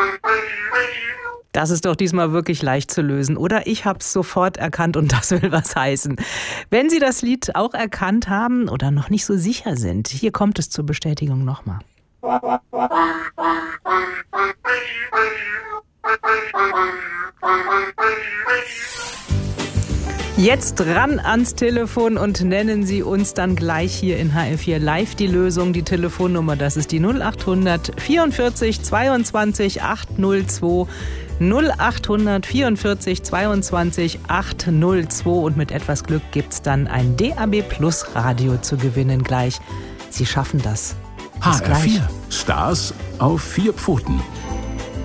Das ist doch diesmal wirklich leicht zu lösen, oder? Ich habe es sofort erkannt und das will was heißen. Wenn Sie das Lied auch erkannt haben oder noch nicht so sicher sind, hier kommt es zur Bestätigung nochmal. Jetzt ran ans Telefon und nennen Sie uns dann gleich hier in HR4 Live die Lösung. Die Telefonnummer, das ist die 0800 44 22 802. 0800 44 22 802 und mit etwas Glück gibt's dann ein DAB Plus Radio zu gewinnen gleich. Sie schaffen das. HR4 Stars auf 4 Pfoten.